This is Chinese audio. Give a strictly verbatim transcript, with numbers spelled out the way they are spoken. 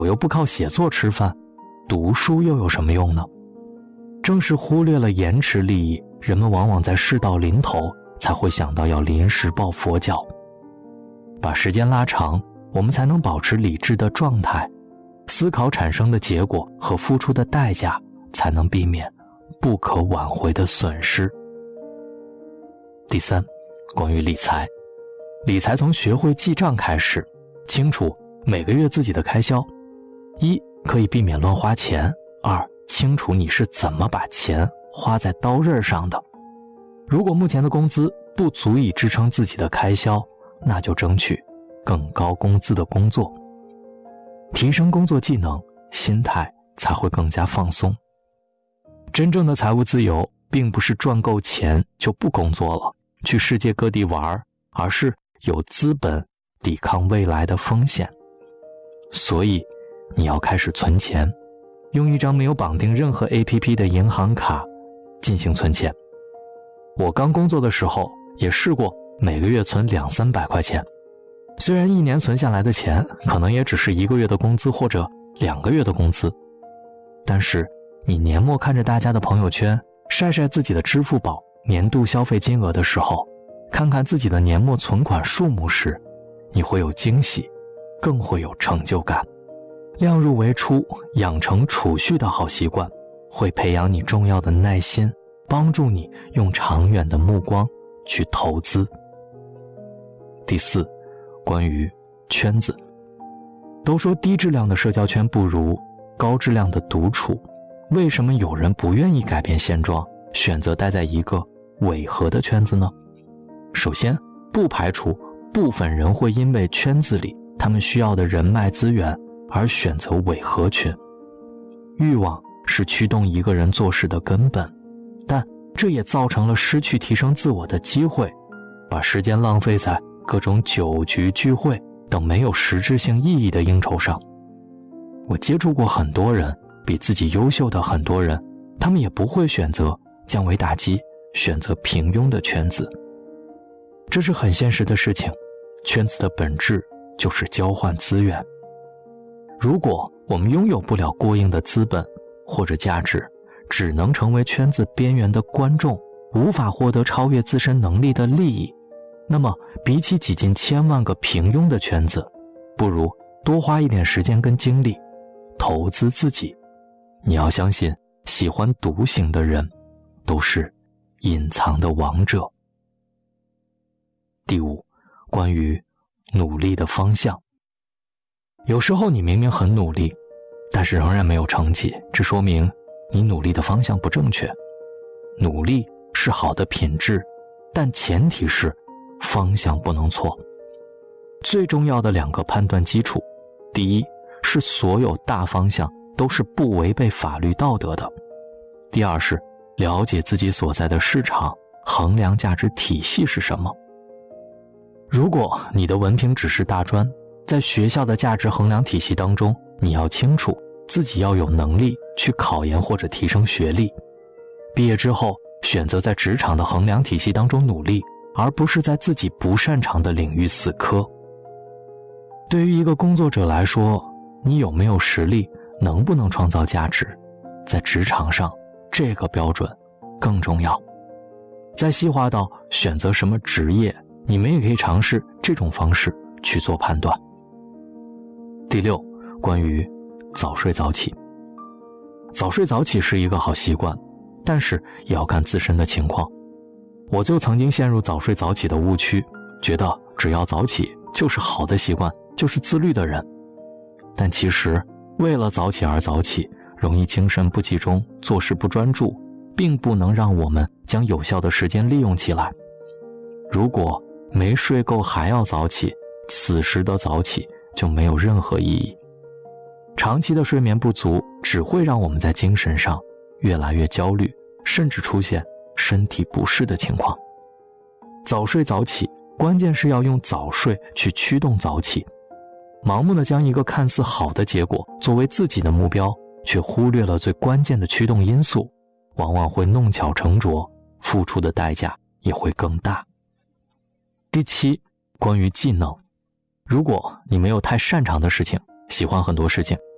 我又不靠写作吃饭，读书又有什么用呢？正是忽略了延迟利益，人们往往在事到临头才会想到要临时抱佛脚。把时间拉长，我们才能保持理智的状态，思考产生的结果和付出的代价，才能避免不可挽回的损失。第三，关于理财。理财从学会记账开始，清楚每个月自己的开销。一，可以避免乱花钱；二，清楚你是怎么把钱花在刀刃上的。如果目前的工资不足以支撑自己的开销，那就争取更高工资的工作。提升工作技能，心态才会更加放松。真正的财务自由，并不是赚够钱就不工作了，去世界各地玩，而是有资本抵抗未来的风险。所以你要开始存钱，用一张没有绑定任何 A P P 的银行卡进行存钱。我刚工作的时候也试过每个月存两三百块钱，虽然一年存下来的钱可能也只是一个月的工资或者两个月的工资，但是你年末看着大家的朋友圈晒晒自己的支付宝年度消费金额的时候，看看自己的年末存款数目时，你会有惊喜，更会有成就感。量入为出，养成储蓄的好习惯，会培养你重要的耐心，帮助你用长远的目光去投资。第四，关于圈子。都说低质量的社交圈不如高质量的独处，为什么有人不愿意改变现状，选择待在一个违和的圈子呢？首先，不排除部分人会因为圈子里他们需要的人脉资源而选择伪合群。欲望是驱动一个人做事的根本，但这也造成了失去提升自我的机会，把时间浪费在各种酒局聚会等没有实质性意义的应酬上。我接触过很多人，比自己优秀的很多人，他们也不会选择降维打击，选择平庸的圈子。这是很现实的事情，圈子的本质就是交换资源。如果我们拥有不了过硬的资本或者价值，只能成为圈子边缘的观众，无法获得超越自身能力的利益，那么比起挤进千万个平庸的圈子，不如多花一点时间跟精力投资自己。你要相信，喜欢独行的人都是隐藏的王者。第五，关于努力的方向。有时候你明明很努力，但是仍然没有成绩，这说明你努力的方向不正确。努力是好的品质，但前提是方向不能错。最重要的两个判断基础，第一是所有大方向都是不违背法律道德的，第二是了解自己所在的市场衡量价值体系是什么。如果你的文凭只是大专，在学校的价值衡量体系当中，你要清楚自己要有能力去考研或者提升学历。毕业之后，选择在职场的衡量体系当中努力，而不是在自己不擅长的领域死磕。对于一个工作者来说，你有没有实力，能不能创造价值，在职场上这个标准更重要。再细化到选择什么职业，你们也可以尝试这种方式去做判断。第六，关于早睡早起。早睡早起是一个好习惯，但是也要看自身的情况。我就曾经陷入早睡早起的误区，觉得只要早起就是好的习惯，就是自律的人。但其实为了早起而早起，容易精神不集中，做事不专注，并不能让我们将有效的时间利用起来。如果没睡够还要早起，此时的早起就没有任何意义。长期的睡眠不足只会让我们在精神上越来越焦虑，甚至出现身体不适的情况。早睡早起，关键是要用早睡去驱动早起。盲目的将一个看似好的结果作为自己的目标，却忽略了最关键的驱动因素，往往会弄巧成拙，付出的代价也会更大。第七，关于技能。如果你没有太擅长的事情，喜欢很多事情，